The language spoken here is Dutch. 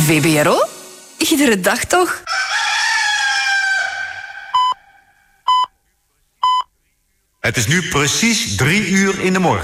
VBRO? Iedere dag toch? Het is nu precies 3 uur in de morgen.